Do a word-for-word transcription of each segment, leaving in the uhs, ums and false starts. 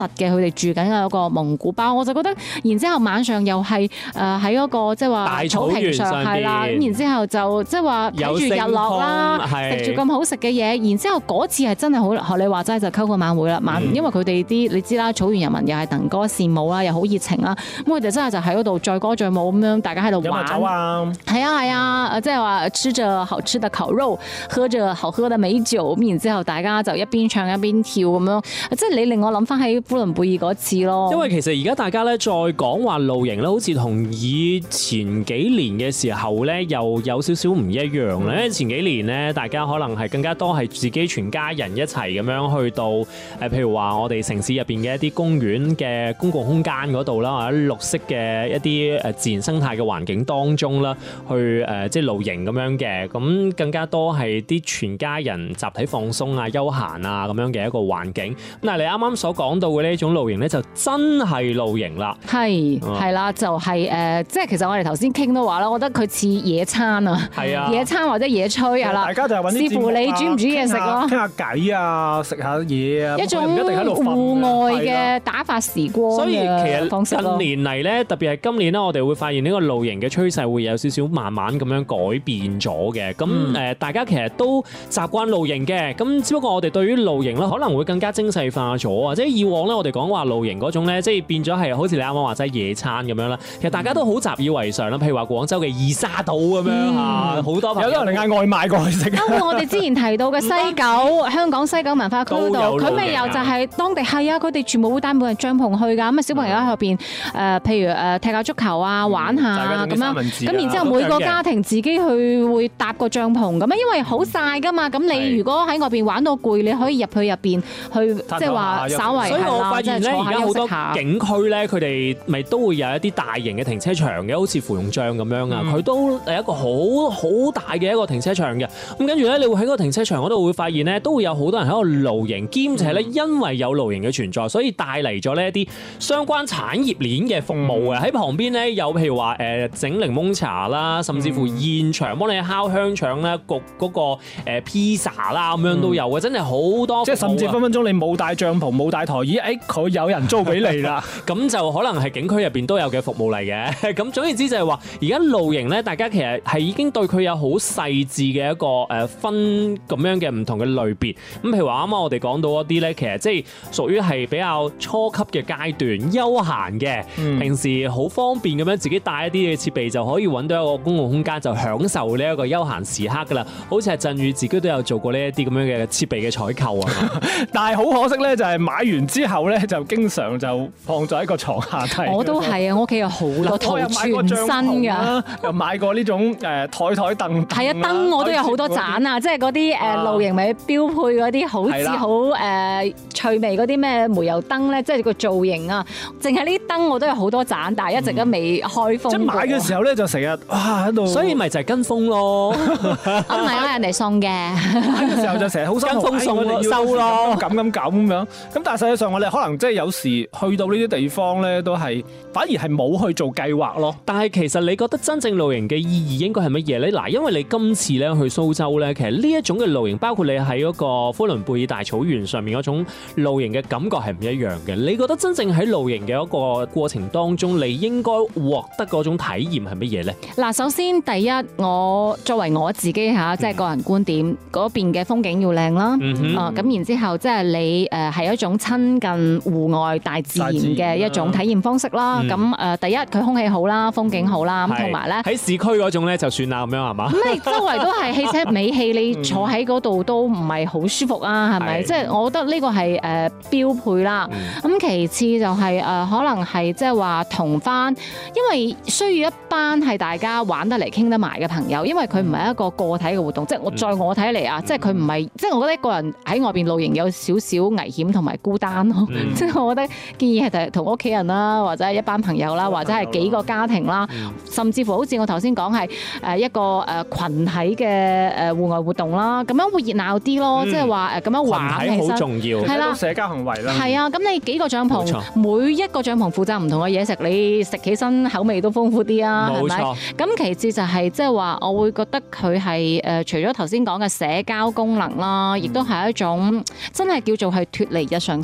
嘅佢哋住緊嘅一個蒙古包，我就覺得，然之後晚上又係誒喺嗰個即係話草坪上係啦，咁然之後就即係話睇住日落啦，食住咁好食嘅嘢，然之後嗰次係真係好學你話齋就篝火晚會啦，晚、嗯、因為佢哋啲你知啦，草原人民又係能歌善舞啦，又好熱情啦，咁佢哋真係就喺嗰度載歌載舞咁樣，大家喺度玩。飲酒啊，係啊係啊，即係話吃着好吃的烤肉，喝着好喝的美酒，咁然之後大家就一邊唱一邊跳咁樣，即係你令我諗翻起呼倫貝爾嗰次咯。 因為其實而家大家咧再講話露營咧，好似同以前幾年嘅時候咧又有少少唔一樣啦。因為前幾年咧，大家可能係更加多係自己全家人一齊咁樣去到誒，譬如話我哋城市入邊嘅一啲公園嘅公共空間嗰度啦，或者綠色嘅一啲誒自然生態嘅環境當中啦，去誒即係露營咁樣嘅。咁更加多係啲全家人集體放鬆啊、休閒啊咁樣嘅一個環境。咁但係你啱啱所講到嘅呢一種露營咧，就真係露營啦。 係係啦，就係、是、誒，即係其實我哋頭先傾都話啦，我覺得佢似野餐啊，係啊，野餐或者野炊係啦。大家就係揾啲視乎你煮唔煮嘢食咯，傾下偈啊，食下嘢啊，一種戶外嘅打發時光。所以其實近年嚟咧，特別係今年咧，我哋會發現呢個露營嘅趨勢會有少少慢慢咁樣改變咗嘅。咁誒、嗯，大家其實都習慣露營嘅，咁只不過我哋對於露營咧可能會更加精細化咗啊！即係以往咧，我哋講話露營嗰種咧，即係變咗係好似你啱啱話齋野餐咁樣啦。其實大家都好習以為常啦。譬如話廣州嘅二沙島咁樣嚇，好、嗯、多有啲人嗌外賣過去食。包括我哋之前提到嘅西九香港西九文化區度，佢咪又就係當地係啊，佢哋全部會帶每人帳篷去㗎。咁啊，小朋友喺入邊誒，譬如誒踢下足球啊，玩下咁樣。咁然之後每個家庭自己去會搭個帳篷咁啊，因為好曬㗎嘛。咁你如果喺外邊玩到攰，你可以入去入邊去，即係話稍微。所以我發現咧，而家好多景區咧，佢哋咪都會有一啲大型嘅停車場嘅，好似芙蓉帳咁樣啊。佢、嗯、都係一個好好大嘅一個停車場嘅。咁跟住咧，你會喺嗰個停車場嗰度會發現咧，都會有好多人喺度露營，兼且咧因為有露營嘅存在，所以帶嚟咗呢一啲相關產業鏈嘅服務啊。喺、嗯、旁邊咧有譬如話誒整檸檬茶啦，甚至乎現場幫你烤香腸啦、焗嗰個誒披薩啦咁樣都有嘅，真係好多。即係甚至分分鐘你冇帶帳篷冇帶台椅，誒佢有人租俾你啦。咁就可能係景區入邊都有嘅服務嚟嘅。咁總言之就係話，而家露營咧，大家其實係已經對佢有好細緻嘅一個誒分咁樣嘅唔同嘅類別。咁譬如話啱啱我哋講到一啲咧，其實即係屬於係比較初級嘅階段，休閒嘅、嗯，平時好方便咁樣自己帶一啲嘅設備就可以揾到一個公共空間，就享受呢一個休閒時刻噶啦。好似係振宇自己都有做過呢一啲咁樣嘅設備嘅採購啊。但係好可惜咧，就係買完之後咧，就經常就放咗喺個床下底。我都係啊，我屋企有好多套全新㗎，又買過呢種誒台台凳。係啊，燈我都有好多盞啊，即係嗰啲誒露營咪標配嗰啲好似好誒趣味嗰啲咩煤油燈咧，即係個造型啊。淨係呢啲燈我都有好多盞，但係一直都未開封。即係買嘅時候咧，就成日哇喺度。所以咪就係跟風咯。我唔係啊，人哋送嘅。買嘅時候就成日好跟風送咯，收咯，咁咁咁咁樣。咁但係實際上我哋可能即係有時去到呢啲地方咧，都係反而係冇去做計劃咯。但係其實你覺得真正露營嘅意義應該係乜嘢咧？嗱，因為你今次咧去蘇州咧，其實呢一種嘅露營，包括你喺嗰個呼倫貝爾大草原上面嗰種露營嘅感覺係唔一樣嘅。你覺得真正喺露營嘅一個過程當中，你應該獲得嗰種體驗係乜嘢咧？嗱，首先第一，我作為我自己嚇，即係個人觀點，嗰邊嘅風景要靚啦，啊咁然之後即係你誒係一種親近戶外大自然嘅一種體驗方式啦。咁誒第一佢空氣好啦，風景好啦，咁同埋咧喺市區嗰種咧就算啦咁樣係嘛？咁你周圍都係汽車尾氣，你坐喺嗰度都唔係好舒服啊，係咪？即係我覺得呢個係誒標配啦。咁其次就係誒可能係即係話同翻，因為需要一班係大家玩得嚟傾得埋嘅朋友，因為佢唔係一個個體嘅活動，即係我在我睇嚟啊，即係佢唔係，即係我覺得一個人喺外邊露營有少少危險同埋孤單咯。即係我覺得建議係同屋企人啦，或者係一班朋友啦，或者係幾個家庭啦，甚至乎好似我頭先講係誒一個誒羣體嘅誒戶外活動啦，咁樣會熱鬧啲咯。即係話誒咁樣玩其實好重要，係啦，社交行為啦。係啊，咁你幾個帳篷，每一個帳篷負責唔同嘅嘢食，你食起身口味都豐富啲啊，係咪？咁其次就係即係話，我會覺得佢係誒除咗頭先講嘅社交功能啦，亦都係一種真係叫做係脫離日常生活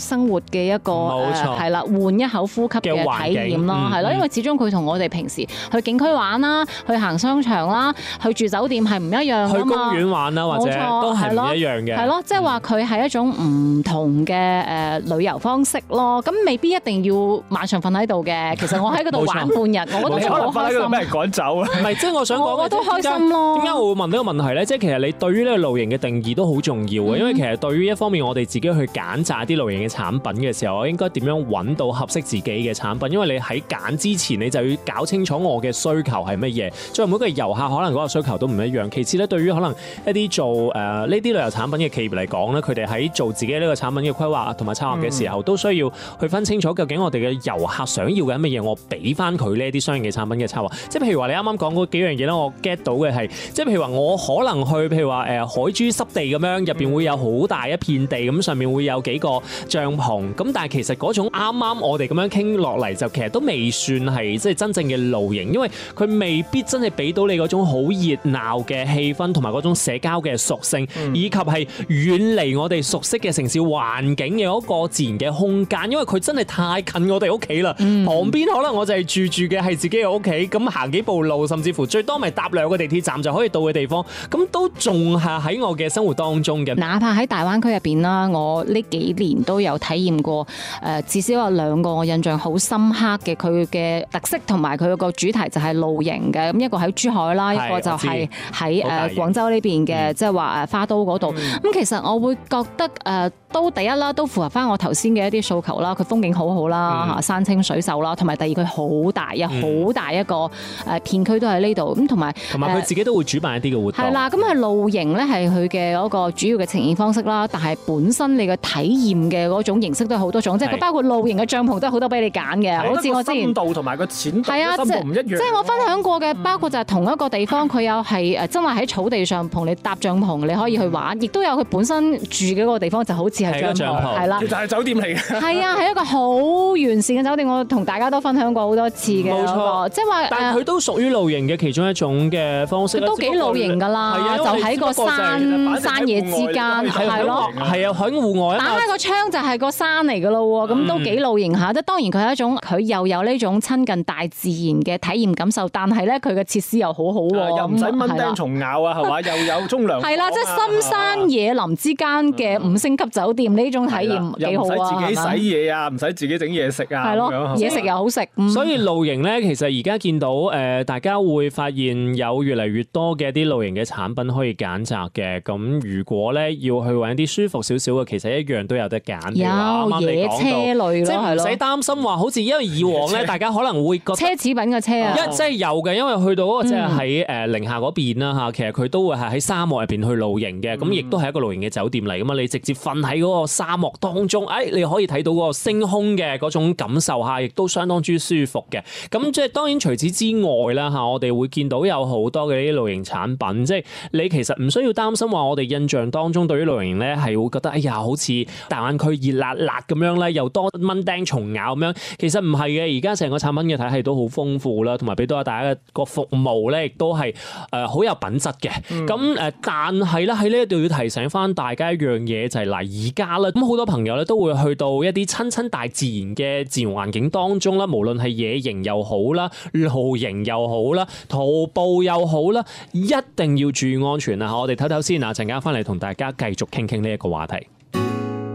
嘅一個係啦，換一口呼吸嘅體驗咯，係咯，因為始終佢同我哋平時去景區玩啦、去行商場啦、去住酒店係唔一樣㗎嘛。 去公園玩啦，或者都係唔一樣嘅。係咯，即係話佢係一種唔同嘅誒旅遊方式咯。咁未必一定要晚上瞓喺度嘅。其實我喺嗰度玩半日，我覺得好開心。 俾人趕走啊！ 唔係，即係我想講， 我都開心咯。 點解我會問呢個問題咧？即係其實你對於呢個露營嘅定義都好重要嘅，因為其實對於一方面我哋自己去揀擇啲露營嘅產品嘅時候，我應該點樣揾到合適自己嘅產品？因為你喺揀之前，你就要搞清楚我嘅需求係乜嘢。再每個遊客可能嗰個需求都唔一樣。其次咧，對於可能一啲做誒呢啲旅遊產品嘅企業嚟講咧，佢哋喺做自己呢個產品嘅規劃同埋策劃嘅時候，嗯、都需要去分清楚究竟我哋嘅遊客想要嘅係乜嘢，我俾翻佢呢一啲商業嘅產品嘅策劃。即係譬如話你啱啱講嗰幾樣嘢咧，我 get 到嘅係，即係譬如話我可能去譬如話誒海珠濕地咁樣，入邊會有好大一片地，咁上面會有幾個帳篷，咁但係其實嗰種啱啱我哋咁樣傾落嚟，就其實都未算係即係真正嘅露營，因為佢未必真係俾到你嗰種好熱鬧嘅氣氛，同埋嗰種社交嘅屬性，嗯、以及係遠離我哋熟悉嘅城市環境嘅嗰個自然嘅空間，因為佢真係太近我哋屋企啦。嗯、旁邊可能我就係住住嘅係自己嘅屋企，咁行幾步路，甚至乎最多咪搭兩個地鐵站就可以到嘅地方，咁都仲係喺我嘅生活當中嘅。 哪怕喺大灣區入邊啦，我呢幾年都有體驗過，誒、呃、至少有兩個我印象好深刻嘅，佢嘅特色同埋佢個主題就係露營嘅。咁一個喺珠海啦，一個就係喺誒廣州呢邊嘅，即係話誒花都嗰度。咁、嗯、其實我會覺得誒、呃、都第一啦，都符合翻我頭先嘅一啲訴求啦。佢風景好好啦，嚇山清水秀啦，同埋第二佢好大，有好大一個誒片區都喺呢度。咁同埋同埋佢自己都會主辦一啲嘅活動。係啦，咁係露營咧係佢嘅嗰個主要嘅呈現方式啦。但係本身你嘅體驗嘅嗰種形式都係好多種，即係佢包括露營嘅帳篷都係好多俾你揀嘅。好似我之前深度同埋個淺度深度唔一樣。 即係我分享過嘅，包括就係同一個地方，佢有係誒真係喺草地上同你搭帳篷，你可以去玩，亦都有佢本身住嘅嗰個地方就好似係帳篷，係啦， 其實係酒店嚟嘅。 係啊，係一個好完善嘅酒店，我同大家都分享過好多次嘅。冇錯，即係話， 但係佢都屬於露營嘅其中一種嘅方式。 都幾露營㗎啦，就喺個山山野之間，係咯， 係啊，喺戶外。 打開個窗就係個山嚟㗎咯喎，咁都幾露營下。即係當然佢係一種，佢又有呢種親近大自然嘅體驗感受，但係咧佢嘅設施又好好喎， 又唔使蚊叮蟲咬啊，係嘛？又有沖涼。係啦， 即係深山野林之間嘅五星級酒店呢種體驗幾好啊！ 又唔使自己洗嘢啊，唔使自己整嘢食啊， 係咯，嘢食又好食。 所以露營咧，其實而家見到誒，大家會發現有越嚟越多嘅一啲露營嘅產品可以揀擇嘅。咁如果咧要去揾一啲舒服少少嘅，其實一樣都有得揀。 有野車類咯， 即係唔使擔心話，好似因為以往咧，大家可能會覺得奢侈品嘅車啊， 一即係有嘅，因為去到嗰個即係喺誒寧夏嗰邊啦嚇，其實佢都會係喺沙漠入邊去露營嘅，咁亦都係一個露營嘅酒店嚟噶嘛，你直接瞓喺嗰個沙漠當中，誒你可以睇到嗰個星空嘅嗰種感受嚇，亦都相當之舒服嘅。咁即係當然除此之外啦嚇，我哋會見到有好多嘅呢啲露營產品，即係你其實唔需要擔心話我哋印象當中對於露營咧係會覺得哎呀好似大灣區熱辣辣咁樣咧，又多蚊叮蟲咬咁樣，其實唔係嘅，而家成個產品嘅體系都好豐富啦，同埋俾到大家嘅個服務咧，亦都係誒好有品質嘅。咁誒、嗯，但係咧喺呢一度要提醒翻大家一樣嘢，就係嗱而家啦，咁好多朋友咧都會去到一啲親親大自然嘅自然環境當中啦，無論係野營又好啦，露營又好啦，徒步又好啦，一定要注意安全啊！我哋唞唞先啊，陣間翻嚟同大家繼續傾傾呢一個話題。